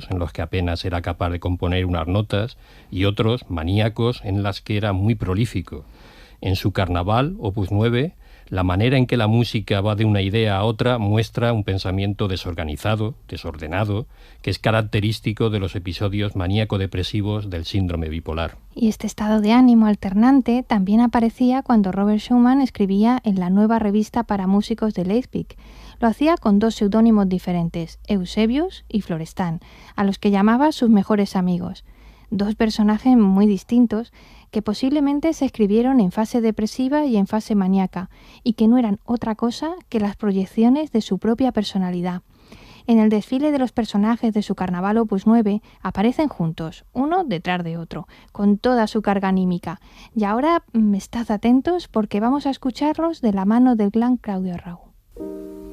en los que apenas era capaz de componer unas notas, y otros maníacos en las que era muy prolífico. En su Carnaval, Opus 9, la manera en que la música va de una idea a otra muestra un pensamiento desorganizado, desordenado, que es característico de los episodios maníaco-depresivos del síndrome bipolar. Y este estado de ánimo alternante también aparecía cuando Robert Schumann escribía en la nueva revista para músicos de Leipzig. Lo hacía con dos seudónimos diferentes, Eusebius y Florestan, a los que llamaba sus mejores amigos. Dos personajes muy distintos que posiblemente se escribieron en fase depresiva y en fase maníaca, y que no eran otra cosa que las proyecciones de su propia personalidad. En el desfile de los personajes de su Carnaval Opus 9 aparecen juntos, uno detrás de otro, con toda su carga anímica. Y ahora estad atentos porque vamos a escucharlos de la mano del gran Claudio Arrau.